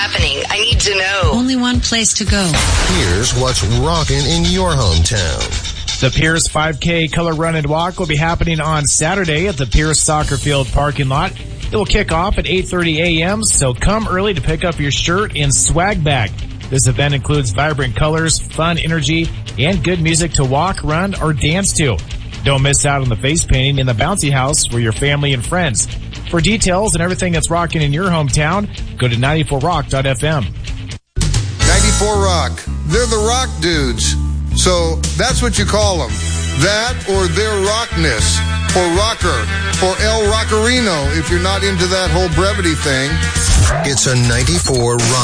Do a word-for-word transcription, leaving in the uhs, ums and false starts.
happening? I need to know. Only one place to go. Here's what's rocking in your hometown. The Pierce five K Color Run and Walk will be happening on Saturday at the Pierce Soccer Field parking lot. It will kick off at eight thirty a.m., so come early to pick up your shirt and swag bag. This event includes vibrant colors, fun energy, and good music to walk, run, or dance to. Don't miss out on the face painting in the bouncy house for your family and friends. For details and everything that's rocking in your hometown, go to ninety-four rock dot f m. ninety-four Rock. They're the rock dudes. So that's what you call them. That or their rockness. Or rocker. Or El Rockerino if you're not into that whole brevity thing. It's a ninety-four Rock.